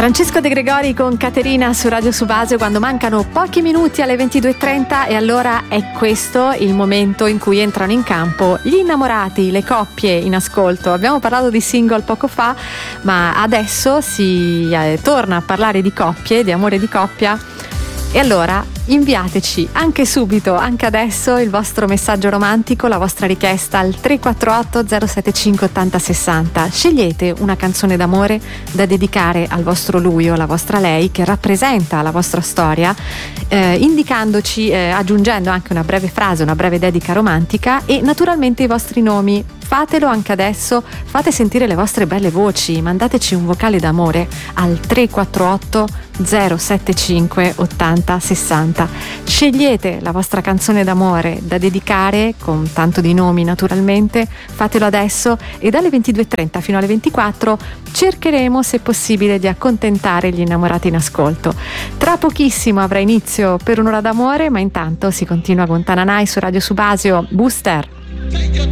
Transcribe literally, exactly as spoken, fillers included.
Francesco De Gregori con Caterina su Radio Subasio, quando mancano pochi minuti alle ventidue e trenta, e allora è questo il momento in cui entrano in campo gli innamorati, le coppie in ascolto. Abbiamo parlato di single poco fa, ma adesso si eh, torna a parlare di coppie, di amore di coppia. E allora inviateci anche subito, anche adesso, il vostro messaggio romantico, la vostra richiesta al tre quattro otto zero sette cinque otto zero sei zero. Scegliete una canzone d'amore da dedicare al vostro lui o alla vostra lei, che rappresenta la vostra storia, eh, indicandoci, eh, aggiungendo anche una breve frase, una breve dedica romantica e naturalmente i vostri nomi. Fatelo anche adesso, fate sentire le vostre belle voci, mandateci un vocale d'amore al tre quattro otto zero sette cinque otto zero sei zero. Scegliete la vostra canzone d'amore da dedicare, con tanto di nomi naturalmente, fatelo adesso, e dalle ventidue e trenta fino alle ventiquattro cercheremo, se possibile, di accontentare gli innamorati in ascolto. Tra pochissimo avrà inizio Per un'ora d'amore, ma intanto si continua con Tananai su Radio Subasio. Booster!